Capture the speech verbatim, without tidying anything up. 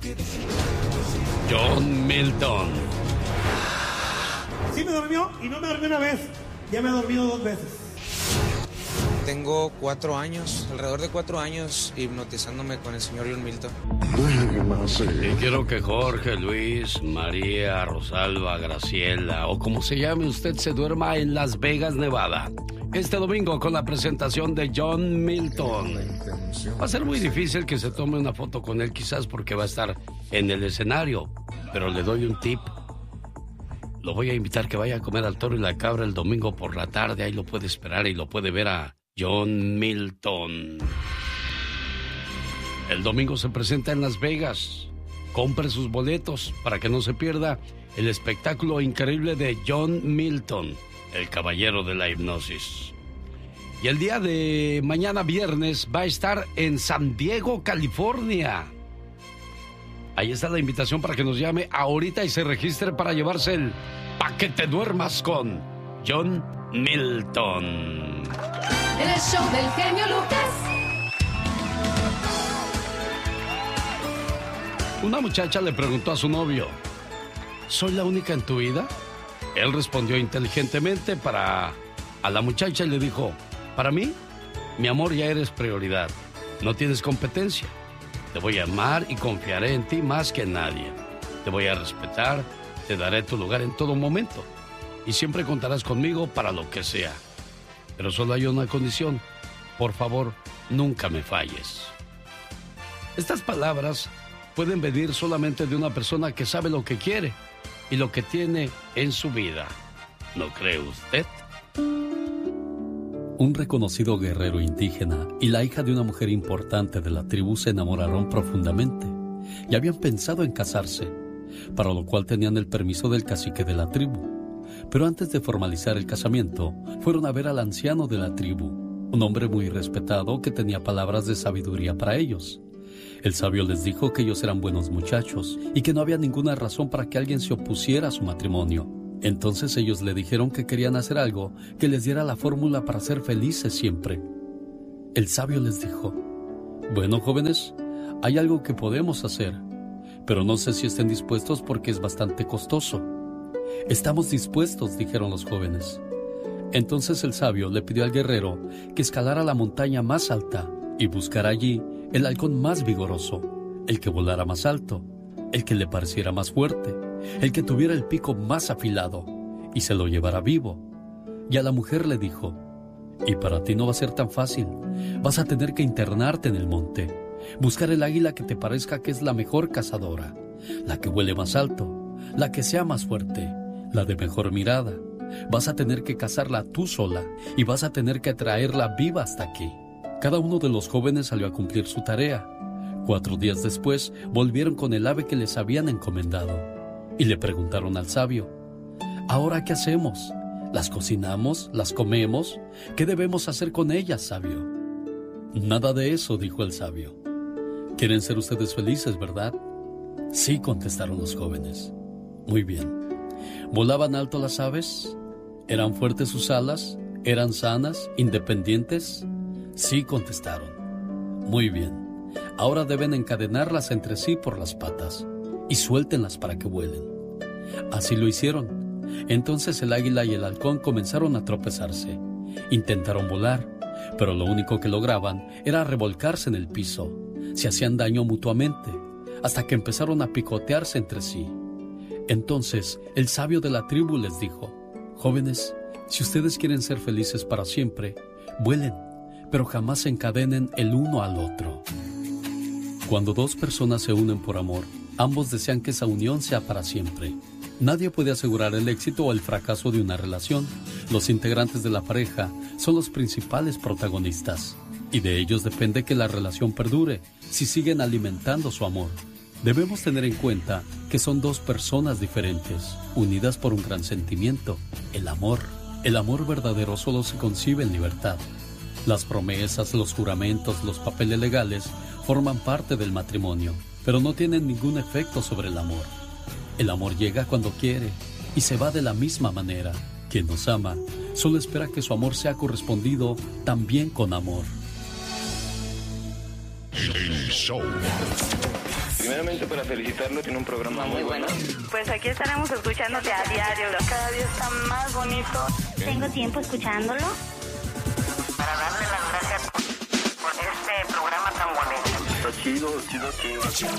John Milton. Sí me durmió y no me dormí una vez. Ya me he dormido dos veces. Tengo cuatro años, alrededor de cuatro años hipnotizándome con el señor John Milton. Y quiero que Jorge, Luis, María, Rosalba, Graciela o como se llame usted se duerma en Las Vegas, Nevada. Este domingo con la presentación de John Milton. Va a ser muy difícil que se tome una foto con él, quizás porque va a estar en el escenario. Pero le doy un tip. Lo voy a invitar que vaya a comer al Toro y la Cabra el domingo por la tarde. Ahí lo puede esperar y lo puede ver a John Milton. El domingo se presenta en Las Vegas. Compre sus boletos para que no se pierda el espectáculo increíble de John Milton, el caballero de la hipnosis. Y el día de mañana viernes va a estar en San Diego, California. Ahí está la invitación para que nos llame ahorita y se registre para llevarse el Pa' que te duermas con John Milton. En el show del genio Lucas. Una muchacha le preguntó a su novio: ¿soy la única en tu vida? Él respondió inteligentemente para a la muchacha y le dijo: para mí, mi amor, ya eres prioridad. No tienes competencia. Te voy a amar y confiaré en ti más que en nadie. Te voy a respetar, te daré tu lugar en todo momento. Y siempre contarás conmigo para lo que sea. Pero solo hay una condición. Por favor, nunca me falles. Estas palabras pueden venir solamente de una persona que sabe lo que quiere y lo que tiene en su vida. ¿No cree usted? Un reconocido guerrero indígena y la hija de una mujer importante de la tribu se enamoraron profundamente y habían pensado en casarse, para lo cual tenían el permiso del cacique de la tribu. Pero antes de formalizar el casamiento, fueron a ver al anciano de la tribu, un hombre muy respetado que tenía palabras de sabiduría para ellos. El sabio les dijo que ellos eran buenos muchachos y que no había ninguna razón para que alguien se opusiera a su matrimonio. Entonces ellos le dijeron que querían hacer algo que les diera la fórmula para ser felices siempre. El sabio les dijo: bueno, jóvenes, hay algo que podemos hacer, pero no sé si estén dispuestos porque es bastante costoso. Estamos dispuestos, dijeron los jóvenes. Entonces el sabio le pidió al guerrero que escalara la montaña más alta y buscara allí el halcón más vigoroso, el que volara más alto, el que le pareciera más fuerte, el que tuviera el pico más afilado, y se lo llevara vivo. Y a la mujer le dijo: y para ti no va a ser tan fácil, vas a tener que internarte en el monte, buscar el águila que te parezca que es la mejor cazadora, la que vuele más alto, la que sea más fuerte, la de mejor mirada. Vas a tener que cazarla tú sola y vas a tener que traerla viva hasta aquí. Cada uno de los jóvenes salió a cumplir su tarea. Cuatro días después volvieron con el ave que les habían encomendado y le preguntaron al sabio: ¿ahora qué hacemos? ¿Las cocinamos? ¿Las comemos? ¿Qué debemos hacer con ellas, sabio? Nada de eso, dijo el sabio. ¿Quieren ser ustedes felices, verdad? Sí, contestaron los jóvenes. Muy bien. ¿Volaban alto las aves? ¿Eran fuertes sus alas? ¿Eran sanas, independientes? Sí, contestaron. Muy bien. Ahora deben encadenarlas entre sí por las patas y suéltenlas para que vuelen. Así lo hicieron. Entonces el águila y el halcón comenzaron a tropezarse. Intentaron volar, pero lo único que lograban era revolcarse en el piso. Se hacían daño mutuamente, hasta que empezaron a picotearse entre sí. Entonces el sabio de la tribu les dijo: jóvenes, si ustedes quieren ser felices para siempre, vuelen, pero jamás se encadenen el uno al otro. Cuando dos personas se unen por amor, ambos desean que esa unión sea para siempre. Nadie puede asegurar el éxito o el fracaso de una relación. Los integrantes de la pareja son los principales protagonistas, y de ellos depende que la relación perdure si siguen alimentando su amor. Debemos tener en cuenta que son dos personas diferentes, unidas por un gran sentimiento, el amor. El amor verdadero solo se concibe en libertad. Las promesas, los juramentos, los papeles legales forman parte del matrimonio, pero no tienen ningún efecto sobre el amor. El amor llega cuando quiere y se va de la misma manera. Quien nos ama solo espera que su amor sea correspondido también con amor. El show. Primeramente para felicitarlo, tiene un programa muy bueno. Pues aquí estaremos escuchándote a diario, cada día está más bonito. Tengo tiempo escuchándolo. Para darle las gracias por este programa tan bonito. Está chido, chido que...